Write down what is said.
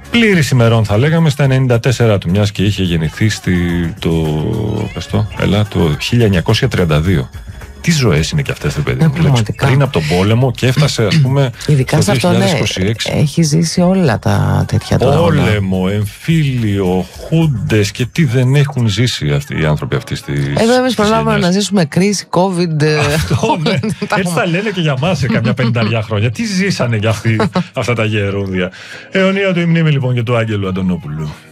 πλήρης ημερών θα λέγαμε στα 94 του, μιας και είχε γεννηθεί το 1932. Τι ζωές είναι και αυτές, ρε παιδί μου. Πριν από τον πόλεμο και έφτασε, ας πούμε, ειδικά στο 2026. Έχει ζήσει όλα τα τέτοια τώρα. Πόλεμο, εμφύλιο, χούντες και τι δεν έχουν ζήσει αυτοί οι άνθρωποι αυτοί στις. Εδώ εμείς προλάβαμε να ζήσουμε κρίση, COVID. Αυτό, ναι. Έτσι θα λένε και για μας σε καμιά 50 χρόνια. Τι ζήσανε για αυτά τα γερούδια. Αιωνία του η μνήμη λοιπόν και του Άγγελου Αντωνόπουλου.